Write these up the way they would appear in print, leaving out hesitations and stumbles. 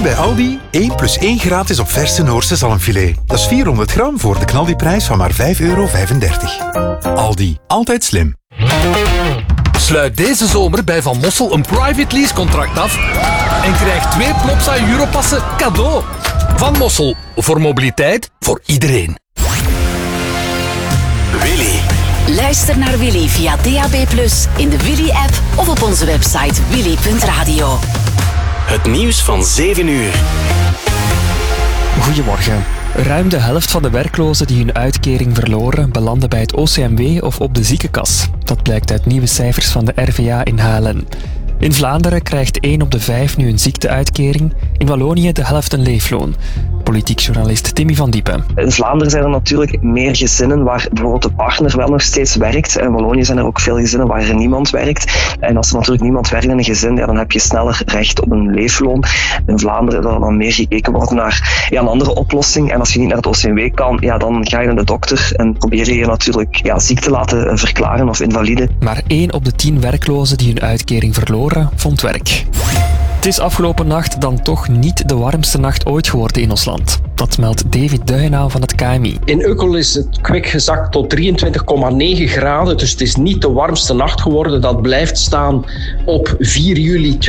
bij Aldi 1 + 1 gratis op verse Noorse zalmfilet. Dat is 400 gram voor de knaldiprijs van maar €5,35. Aldi, altijd slim. Sluit deze zomer bij Van Mossel een private lease contract af en krijg 2 Plopsa Europassen cadeau. Van Mossel, voor mobiliteit, voor iedereen. Willy. Luister naar Willy via DAB+, in de Willy-app of op onze website willy.radio. Het nieuws van 7 uur. Goedemorgen. Ruim de helft van de werklozen die hun uitkering verloren, belanden bij het OCMW of op de ziekenkas. Dat blijkt uit nieuwe cijfers van de RVA in Halen. In Vlaanderen krijgt 1 op de 5 nu een ziekteuitkering. In Wallonië de helft een leefloon. Politiek journalist Timmy van Diepen. In Vlaanderen zijn er natuurlijk meer gezinnen waar bijvoorbeeld de partner wel nog steeds werkt. In Wallonië zijn er ook veel gezinnen waar er niemand werkt. En als er natuurlijk niemand werkt in een gezin, ja, dan heb je sneller recht op een leefloon. In Vlaanderen zal er dan meer gekeken worden naar een andere oplossing. En als je niet naar het OCMW kan, ja, dan ga je naar de dokter en probeer je natuurlijk ziek te laten verklaren of invalide. Maar 1 op de 10 werklozen die hun uitkering verloren, vond werk. Het is afgelopen nacht dan toch niet de warmste nacht ooit geworden in ons land. Dat meldt David Duijenau van het KMI. In Ukkel is het kwik gezakt tot 23,9 graden, dus het is niet de warmste nacht geworden. Dat blijft staan op 4 juli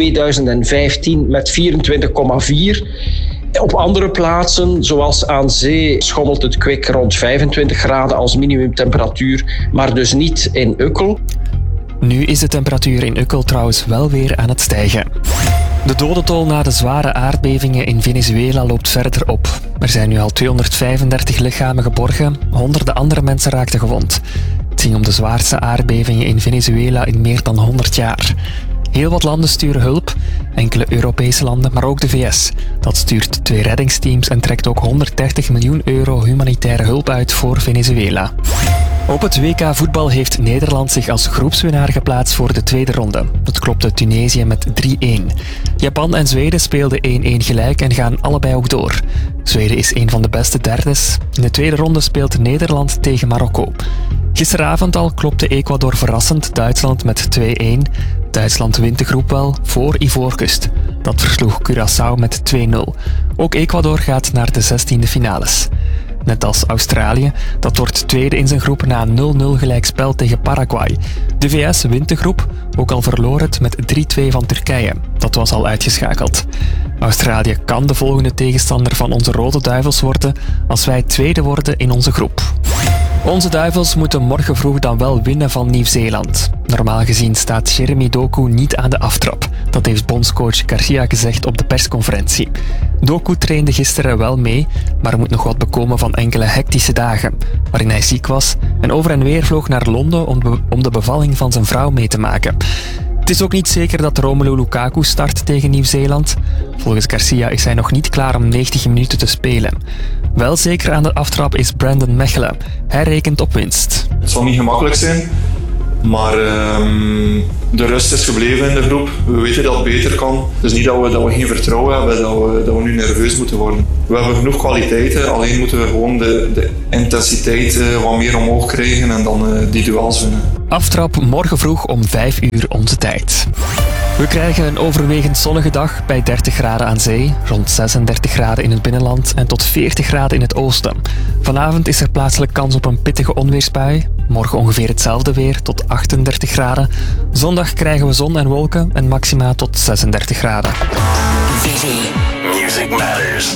2015 met 24,4. Op andere plaatsen, zoals aan zee, schommelt het kwik rond 25 graden als minimumtemperatuur, maar dus niet in Ukkel. Nu is de temperatuur in Ukkel trouwens wel weer aan het stijgen. De dodentol na de zware aardbevingen in Venezuela loopt verder op. Er zijn nu al 235 lichamen geborgen, honderden andere mensen raakten gewond. Het ging om de zwaarste aardbevingen in Venezuela in meer dan 100 jaar. Heel wat landen sturen hulp, enkele Europese landen, maar ook de VS. Dat stuurt 2 reddingsteams en trekt ook €130 miljoen humanitaire hulp uit voor Venezuela. Op het WK voetbal heeft Nederland zich als groepswinnaar geplaatst voor de tweede ronde. Dat klopte Tunesië met 3-1. Japan en Zweden speelden 1-1 gelijk en gaan allebei ook door. Zweden is een van de beste derdes. In de tweede ronde speelt Nederland tegen Marokko. Gisteravond al klopte Ecuador verrassend Duitsland met 2-1. Duitsland wint de groep wel voor Ivoorkust. Dat versloeg Curaçao met 2-0. Ook Ecuador gaat naar de 16e finales. Net als Australië, dat wordt tweede in zijn groep na een 0-0 gelijkspel tegen Paraguay. De VS wint de groep, ook al verloor het met 3-2 van Turkije. Dat was al uitgeschakeld. Australië kan de volgende tegenstander van onze Rode Duivels worden als wij tweede worden in onze groep. Onze Duivels moeten morgen vroeg dan wel winnen van Nieuw-Zeeland. Normaal gezien staat Jeremy Doku niet aan de aftrap. Dat heeft bondscoach Garcia gezegd op de persconferentie. Doku trainde gisteren wel mee, maar er moet nog wat bekomen van enkele hectische dagen, waarin hij ziek was en over en weer vloog naar Londen om de bevalling van zijn vrouw mee te maken. Het is ook niet zeker dat Romelu Lukaku start tegen Nieuw-Zeeland. Volgens Garcia is hij nog niet klaar om 90 minuten te spelen. Wel zeker aan de aftrap is Brandon Mechelen. Hij rekent op winst. Het zal niet gemakkelijk zijn, maar de rust is gebleven in de groep. We weten dat het beter kan. Het is niet dat we geen vertrouwen hebben, dat we nu nerveus moeten worden. We hebben genoeg kwaliteiten, alleen moeten we gewoon de intensiteit wat meer omhoog krijgen en dan die duels winnen. Aftrap morgen vroeg om 5 uur onze tijd. We krijgen een overwegend zonnige dag bij 30 graden aan zee, rond 36 graden in het binnenland en tot 40 graden in het oosten. Vanavond is er plaatselijk kans op een pittige onweersbui. Morgen ongeveer hetzelfde weer, tot 38 graden. Zondag krijgen we zon en wolken en maxima tot 36 graden. Music Matters.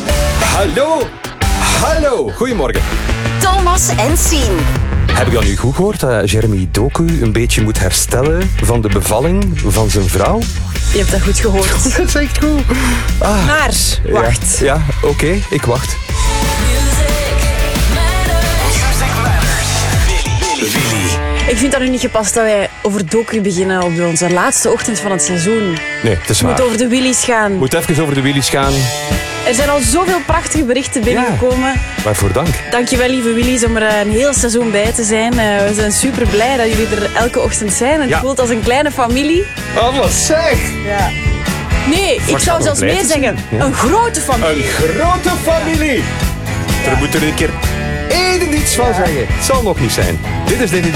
Hallo, goedemorgen. Thomas en Sien. Heb ik al nu goed gehoord dat Jeremy Doku een beetje moet herstellen van de bevalling van zijn vrouw? Je hebt dat goed gehoord. Dat is echt goed. Maar, wacht. Ja, oké, ik wacht. Ik vind dat nu niet gepast dat wij over Doku beginnen op onze laatste ochtend van het seizoen. Nee, het is waar. Het moet over de Willys gaan. Moet even over de Willys gaan. Er zijn al zoveel prachtige berichten binnengekomen. Ja, waarvoor dank. Dankjewel, lieve Willys, om er een heel seizoen bij te zijn. We zijn super blij dat jullie er elke ochtend zijn. Het voelt als een kleine familie. Oh, wat zeg! Ja. Nee, ik zou zelfs meer zeggen. Ja. Een grote familie. Een grote familie! Ja. Er moet er een keer één iets van zeggen. Het zal nog niet zijn. Dit is